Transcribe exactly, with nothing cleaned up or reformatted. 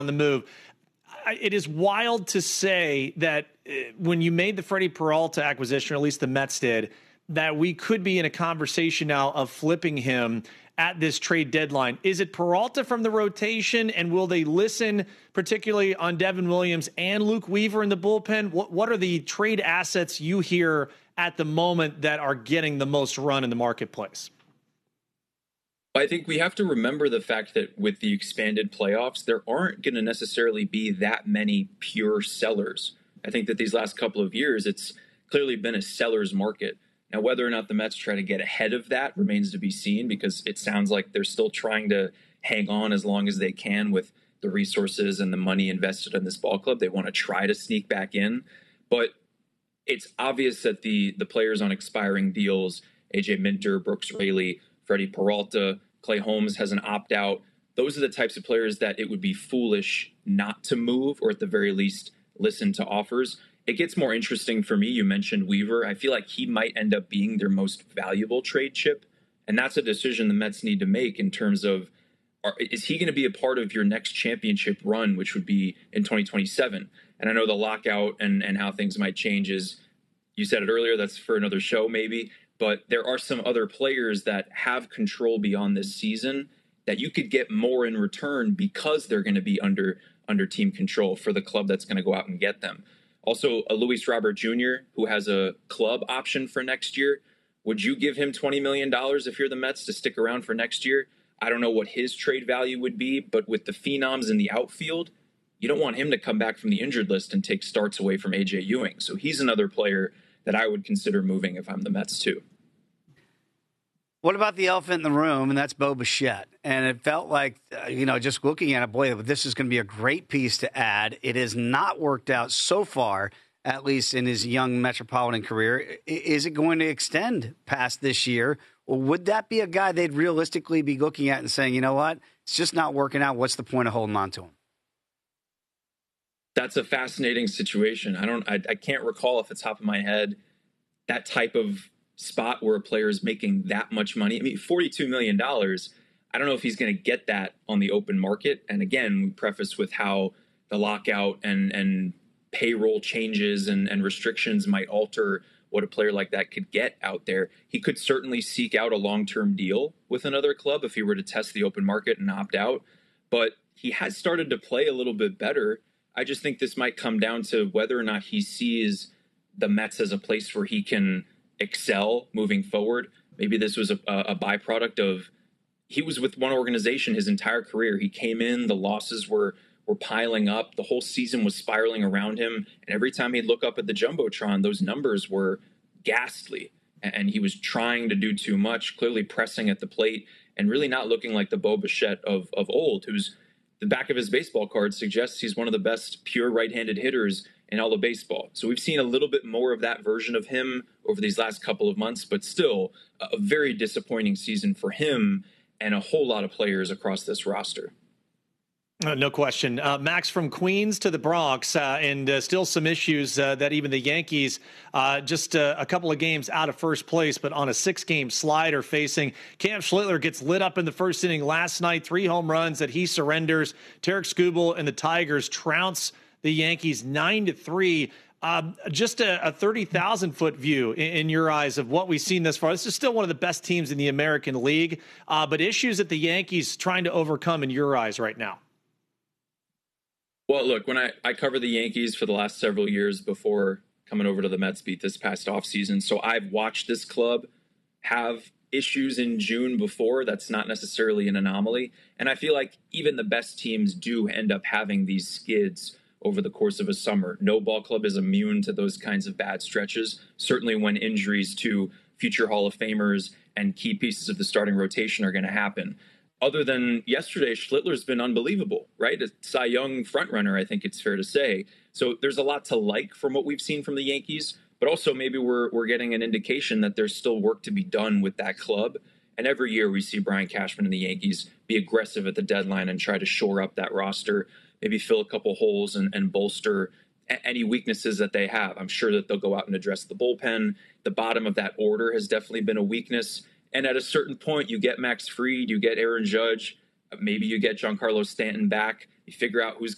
the move. It is wild to say that when you made the Freddie Peralta acquisition, or at least the Mets did, that we could be in a conversation now of flipping him at this trade deadline. Is it Peralta from the rotation, and will they listen particularly on Devin Williams and Luke Weaver in the bullpen? What, what are the trade assets you hear at the moment that are getting the most run in the marketplace? I think we have to remember the fact that with the expanded playoffs, there aren't going to necessarily be that many pure sellers. I think that these last couple of years, it's clearly been a seller's market. Now, whether or not the Mets try to get ahead of that remains to be seen, because it sounds like they're still trying to hang on as long as they can with the resources and the money invested in this ball club. They want to try to sneak back in. But it's obvious that the the players on expiring deals, A J Minter, Brooks Raley, Freddie Peralta, Clay Holmes has an opt-out. Those are the types of players that it would be foolish not to move, or at the very least listen to offers. It gets more interesting for me. You mentioned Weaver. I feel like he might end up being their most valuable trade chip. And that's a decision the Mets need to make in terms of, are, is he going to be a part of your next championship run, which would be in twenty twenty-seven? And I know the lockout and, and how things might change is, you said it earlier, that's for another show maybe. But there are some other players that have control beyond this season that you could get more in return because they're going to be under under team control for the club that's going to go out and get them. Also, a Luis Robert Junior, who has a club option for next year. Would you give him twenty million dollars if you're the Mets to stick around for next year? I don't know what his trade value would be, but with the phenoms in the outfield, you don't want him to come back from the injured list and take starts away from A J Ewing. So he's another player that I would consider moving if I'm the Mets too. What about the elephant in the room, and that's Bo Bichette? And it felt like, uh, you know, just looking at it, boy, this is going to be a great piece to add. It has not worked out so far, at least in his young Metropolitan career. Is it going to extend past this year? Or would that be a guy they'd realistically be looking at and saying, you know what, it's just not working out. What's the point of holding on to him? That's a fascinating situation. I don't, I, I can't recall off the top of my head that type of spot where a player is making that much money. I mean, forty-two million dollars, I don't know if he's going to get that on the open market. And again, we preface with how the lockout and, and payroll changes and, and restrictions might alter what a player like that could get out there. He could certainly seek out a long-term deal with another club if he were to test the open market and opt out. But he has started to play a little bit better. I just think this might come down to whether or not he sees the Mets as a place where he can excel moving forward. Maybe this was a, a byproduct of, he was with one organization his entire career. He came in, the losses were were piling up. The whole season was spiraling around him. And every time he'd look up at the Jumbotron, those numbers were ghastly. And he was trying to do too much, clearly pressing at the plate and really not looking like the Bo Bichette of, of old, who's the back of his baseball card suggests he's one of the best pure right-handed hitters in all of baseball. So we've seen a little bit more of that version of him over these last couple of months, but still a very disappointing season for him and a whole lot of players across this roster. Uh, no question. Uh, Max, from Queens to the Bronx, uh, and uh, still some issues uh, that even the Yankees, uh, just uh, a couple of games out of first place, but on a six-game slide are facing. Cam Schlittler gets lit up in the first inning last night, three home runs that he surrenders. Tarek Skubal and the Tigers trounce the Yankees nine to three. Um, just a, a thirty thousand foot view in, in your eyes of what we've seen thus far. This is still one of the best teams in the American League, uh, but issues that the Yankees trying to overcome in your eyes right now. Well, look, when I, I covered the Yankees for the last several years before coming over to the Mets beat this past offseason, so I've watched this club have issues in June before. That's not necessarily an anomaly. And I feel like even the best teams do end up having these skids over the course of a summer. No ball club is immune to those kinds of bad stretches, certainly when injuries to future Hall of Famers and key pieces of the starting rotation are going to happen. Other than yesterday, Schlittler's been unbelievable, right? A Cy Young frontrunner, I think it's fair to say. So there's a lot to like from what we've seen from the Yankees, but also maybe we're we're getting an indication that there's still work to be done with that club. And every year we see Brian Cashman and the Yankees be aggressive at the deadline and try to shore up that roster, maybe fill a couple holes and, and bolster a- any weaknesses that they have. I'm sure that they'll go out and address the bullpen. The bottom of that order has definitely been a weakness. And at a certain point, you get Max Fried, you get Aaron Judge, maybe you get Giancarlo Stanton back. You figure out who's